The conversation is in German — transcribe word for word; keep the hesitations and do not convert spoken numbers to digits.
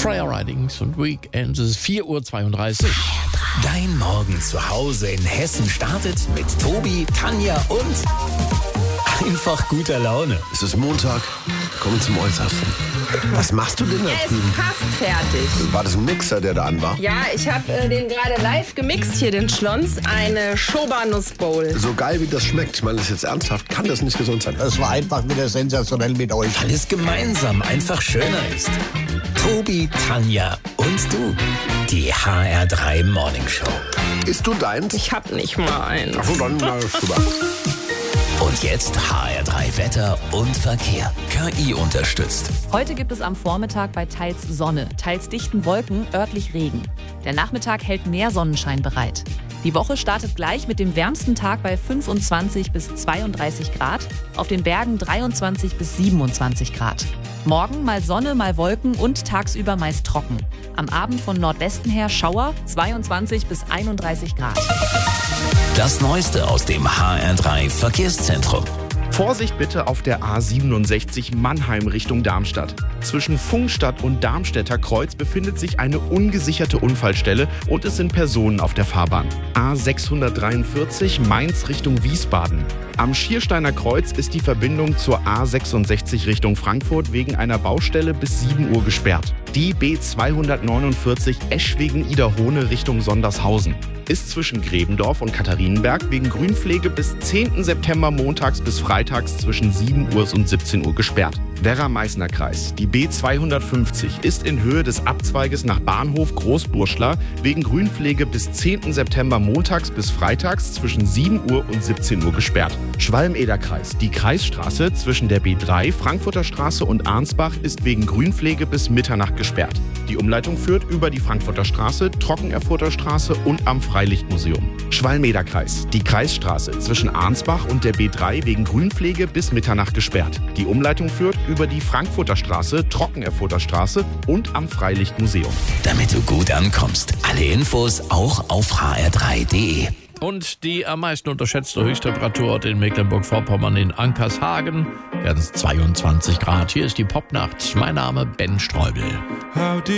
Freya Ridings und Weekend. Es ist vier Uhr zweiunddreißig. Dein Morgen zu Hause in Hessen startet mit Tobi, Tanja und einfach guter Laune. Es ist Montag, kommen zum Äußersten. Was machst du denn da Er drüben? ist fast fertig. War das ein Mixer, der da an war? Ja, ich habe äh, den gerade live gemixt hier, den Schlons. Eine Schoba-Nussbowl. So geil wie das schmeckt, ich meine das jetzt ernsthaft, kann das nicht gesund sein. Es war einfach wieder sensationell mit euch. Weil es gemeinsam einfach schöner ist. Tobi, Tanja und du. Die H R drei Morning Show. Isst du deins? Ich hab nicht mal einen. Ach so, dann na, super. Und jetzt H R drei Wetter und Verkehr. K I unterstützt. Heute gibt es am Vormittag bei teils Sonne, teils dichten Wolken, örtlich Regen. Der Nachmittag hält mehr Sonnenschein bereit. Die Woche startet gleich mit dem wärmsten Tag bei fünfundzwanzig bis zweiunddreißig Grad, auf den Bergen dreiundzwanzig bis siebenundzwanzig Grad. Morgen mal Sonne, mal Wolken und tagsüber meist trocken. Am Abend von Nordwesten her Schauer, zweiundzwanzig bis einunddreißig Grad. Das Neueste aus dem H R drei Verkehrszentrum. Vorsicht bitte auf der A siebenundsechzig Mannheim Richtung Darmstadt. Zwischen Pfungstadt und Darmstädter Kreuz befindet sich eine ungesicherte Unfallstelle und es sind Personen auf der Fahrbahn. A sechshundertdreiundvierzig Mainz Richtung Wiesbaden. Am Schiersteiner Kreuz ist die Verbindung zur A sechsundsechzig Richtung Frankfurt wegen einer Baustelle bis sieben Uhr gesperrt. Die B zweihundertneunundvierzig Eschwegen-Iderhohne Richtung Sondershausen ist zwischen Gräbendorf und Katharinenberg wegen Grünpflege bis zehnten September montags bis freitags zwischen sieben Uhr und siebzehn Uhr gesperrt. Werra-Meißner Kreis. Die B zweihundertfünfzig ist in Höhe des Abzweiges nach Bahnhof Großburschla wegen Grünpflege bis zehnten September montags bis freitags zwischen sieben Uhr und siebzehn Uhr gesperrt. Schwalm-Eder-Kreis. Die Kreisstraße zwischen der B drei, Frankfurter Straße und Arnsbach ist wegen Grünpflege bis Mitternacht gesperrt. Die Umleitung führt über die Frankfurter Straße, Trockenerfurter Straße und am Freilichtmuseum. Schwalm-Eder-Kreis. Die Kreisstraße zwischen Arnsbach und der B drei wegen Grünpflege bis Mitternacht gesperrt. Die Umleitung führt über die Frankfurter Straße, Trockenerfurter Straße und am Freilichtmuseum. Damit du gut ankommst. Alle Infos auch auf h r drei punkt d e. Und die am meisten unterschätzte Höchsttemperatur in Mecklenburg-Vorpommern in Ankershagen werden es zweiundzwanzig Grad. Hier ist die Popnacht. Mein Name Ben Streubel.